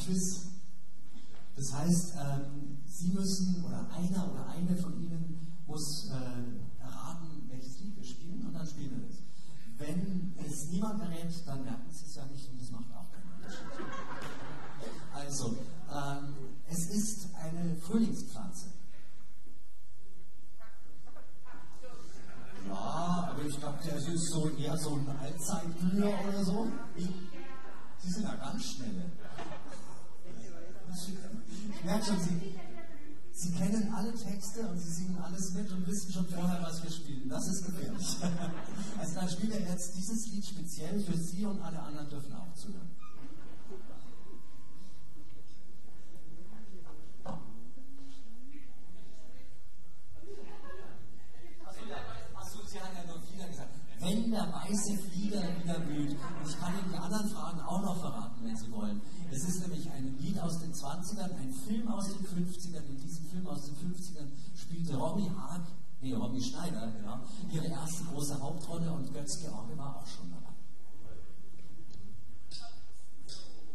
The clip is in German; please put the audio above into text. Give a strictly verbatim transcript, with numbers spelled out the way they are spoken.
Quiz. Das heißt, ähm, Sie müssen, oder einer oder eine von Ihnen muss äh, erraten, welches Lied wir spielen, und dann spielen wir das. Wenn es niemand errät, dann merken Sie es ja nicht, und das macht auch keinen Unterschied. Also, ähm, es ist eine Frühlingspflanze. Ja, aber ich glaube, der ist so eher so ein Allzeitblüher oder so. Sie sind ja ganz schnelle. Ich merke schon, Sie, Sie kennen alle Texte und Sie singen alles mit und wissen schon vorher, was wir spielen. Das ist gefährlich. Also dann spielen wir jetzt dieses Lied speziell für Sie, und alle anderen dürfen auch zuhören. Wenn der weiße Flieger wieder blüht. Und ich kann Ihnen die anderen Fragen auch noch verraten, wenn Sie wollen. Es ist nämlich ein Lied aus den zwanzigern, ein Film aus den fünfzigern. In diesem Film aus den fünfzigern spielte Romy Haag, nee, Romy Schneider, genau, ihre erste große Hauptrolle, und Götz George war auch schon dabei.